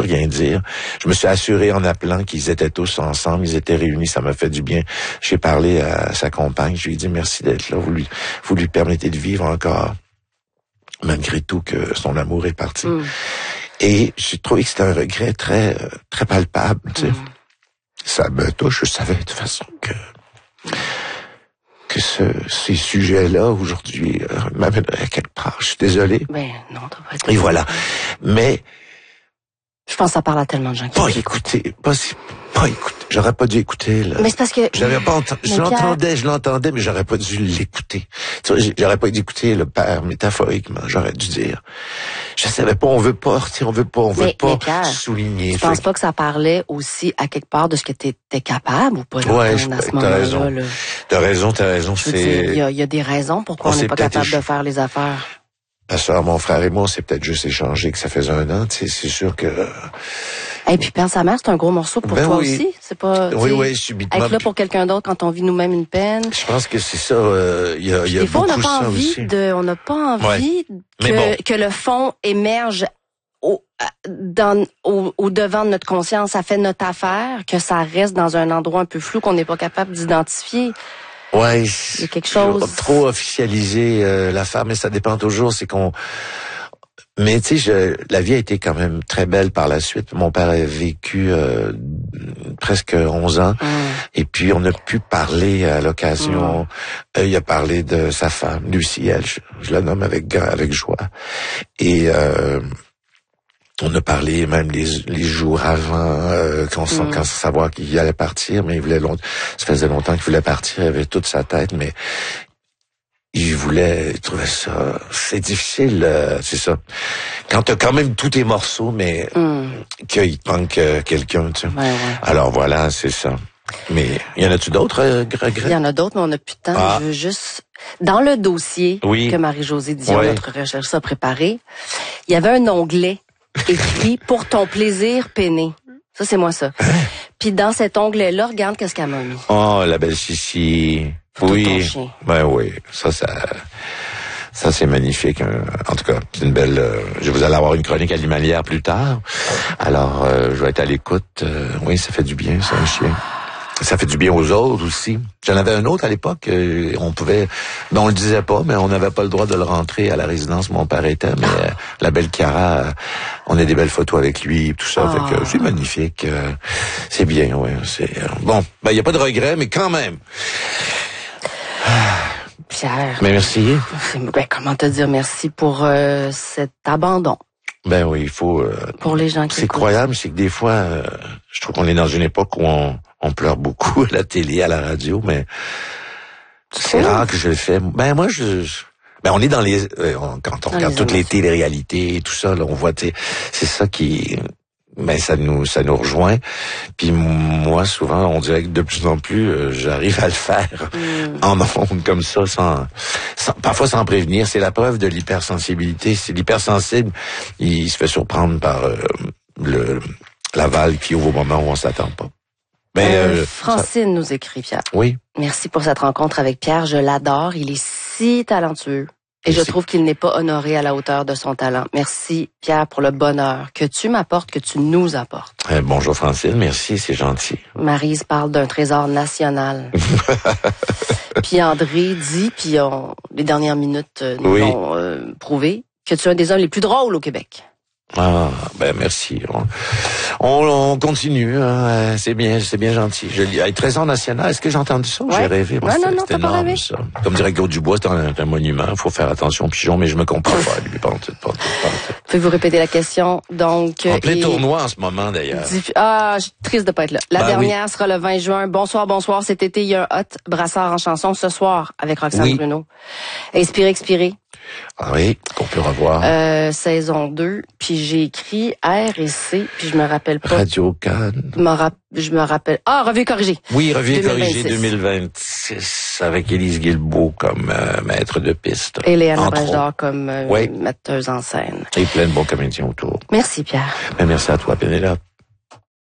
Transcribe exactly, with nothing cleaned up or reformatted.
rien dire. Je me suis assuré en appelant qu'ils étaient tous ensemble, ils étaient réunis, ça m'a fait du bien. J'ai parlé à sa compagne, je lui ai dit merci d'être là, vous lui, vous lui permettez de vivre encore, malgré tout que son amour est parti. Mm. Et j'ai trouvé que c'était un regret très, très palpable, tu sais. Mm. Ça me touche, je savais de toute façon que... que ce, ces sujets-là, aujourd'hui, euh, m'amèneraient à quelque part. Je suis désolé. Ben, non, t'as pas été... Et voilà. Mais... Je pense que ça parle à tellement de gens qui... Pas écouter, pas, pas écouter. J'aurais pas dû écouter, là. Mais c'est parce que... J'avais pas entendu, je l'entendais, je l'entendais, mais j'aurais pas dû l'écouter. Tu vois, j'aurais pas dû écouter le père métaphoriquement. J'aurais dû dire, je savais pas, on veut pas, on veut pas, on veut mais, pas mais Pierre, souligner. Je pense pas que ça parlait aussi à quelque part de ce que t'étais capable ou pas ouais, je, à ce t'as raison. Là. T'as raison, t'as raison, c'est... Il y a, y a des raisons pourquoi on n'est pas capable éche... de faire les affaires. Ma soeur, mon frère et moi, on s'est peut-être juste échangé que ça faisait un an, tu sais, c'est sûr que... Et puis perdre sa mère, c'est un gros morceau pour ben toi oui. aussi. C'est pas. Oui, oui, subitement. Être là pour quelqu'un d'autre quand on vit nous-mêmes une peine. Je pense que c'est ça. Il euh, y a, y a des fois, beaucoup on n'a pas ça envie aussi. de, on n'a pas envie ouais. que, bon. que le fond émerge au, dans, au, au devant de notre conscience. Ça fait notre affaire, que ça reste dans un endroit un peu flou qu'on n'est pas capable d'identifier. Ouais. Il y a quelque chose. Trop officialiser euh, l'affaire, mais ça dépend toujours. C'est qu'on. Mais tu sais, la vie a été quand même très belle par la suite. Mon père a vécu euh, presque onze ans. Mm. Et puis, on a pu parler à l'occasion. Mm. Euh, il a parlé de sa femme, Lucie, elle, je, je la nomme avec avec joie. Et euh, on a parlé même les, les jours avant, euh, qu'on mm. quand savoir qu'il allait partir, mais il voulait longtemps. Ça faisait longtemps qu'il voulait partir, il avait toute sa tête, mais... Il voulait, il trouvait ça, c'est difficile, euh, c'est ça. Quand t'as quand même tous tes morceaux, mais mm. qu'il te manque euh, quelqu'un, tu sais. Ouais, ouais. Alors voilà, c'est ça. Mais y en a-tu d'autres euh, regrets? Il y en a d'autres, mais on n'a plus de temps. Ah. Je veux juste, dans le dossier oui. que Marie-Josée Dion, ouais. notre recherche a préparé, il y avait un onglet écrit « Pour ton plaisir peiné ». Ça, c'est moi ça. Puis dans cet onglet-là, regarde qu'est-ce qu'elle m'a mis. Oh, la belle Chichi. Oui, ben oui, ça, ça, ça c'est magnifique. Hein. En tout cas, c'est une belle. Euh, je vous allez avoir une chronique animalière plus tard. Alors, euh, je vais être à l'écoute. Euh, oui, ça fait du bien, ça, un chien. Ça fait du bien aux autres aussi. J'en avais un autre à l'époque. Euh, on pouvait, ben on le disait pas, mais on n'avait pas le droit de le rentrer à la résidence où mon père était. Mais euh, la belle Cara, euh, on a des belles photos avec lui, tout ça. Oh. Fait que c'est magnifique. Euh, c'est bien, oui. C'est euh, bon. Ben il y a pas de regret, mais quand même. Pierre. Mais merci. Ben, comment te dire merci pour euh, cet abandon? Ben oui, il faut... Euh, pour les gens qui c'est incroyable, c'est que des fois, euh, je trouve qu'on est dans une époque où on, on pleure beaucoup à la télé, à la radio, mais c'est oh. rare que je le fais. Ben moi, je... je ben on est dans les... Euh, on, quand on dans regarde les toutes les téléréalités et tout ça, là, on voit... C'est ça qui... Ben ça nous ça nous rejoint. Puis moi souvent on dirait que de plus en plus euh, j'arrive à le faire mm. en ondes comme ça sans, sans parfois sans prévenir. C'est la preuve de l'hypersensibilité. C'est l'hypersensible, il se fait surprendre par euh, le la valve qui ouvre au moment où on s'attend pas. Ben euh, euh, Francine ça... nous écrit Pierre. Oui. Merci pour cette rencontre avec Pierre. Je l'adore. Il est si talentueux. Et je trouve qu'il n'est pas honoré à la hauteur de son talent. Merci, Pierre, pour le bonheur que tu m'apportes, que tu nous apportes. Eh, bonjour, Francine. Merci, c'est gentil. Maryse parle d'un trésor national. Puis André dit, puis on, les dernières minutes nous oui. l'ont euh, prouvé, que tu es un des hommes les plus drôles au Québec. Ah, ben merci. On, on, on continue. Hein. C'est bien, c'est bien gentil. Je lis. Trésor national. Est-ce que j'ai entendu ça? Ouais. J'ai rêvé. Moi, non, non, non, c'est énorme, pas rêvé. Ça. Comme dirait Claude Dubois, c'est un, un monument. Il faut faire attention aux pigeons, mais je me comprends pas. Lui, pas, pas, pas, pas. Pouvez-vous répéter la question? Donc, en plein et... tournoi en ce moment, d'ailleurs. Ah, je suis triste de pas être là. La ben dernière oui. sera le vingt juin. Bonsoir, bonsoir. Cet été, il y a un hot brassard en chanson ce soir avec Roxane oui. Bruno. Inspiré, expiré. Ah oui, qu'on peut revoir. Euh, saison deux, puis j'ai écrit R et C, puis je me rappelle pas. Radio Cannes. Je me rappelle. Ah, Revue corrigée. Oui, Revue corrigée deux mille vingt-six, avec Élise Guilbeault comme euh, maître de piste. Et Léana Brejard comme euh, oui. metteuse en scène. Et plein de bons comédiens autour. Merci, Pierre. Ben, merci à toi, Pénélope.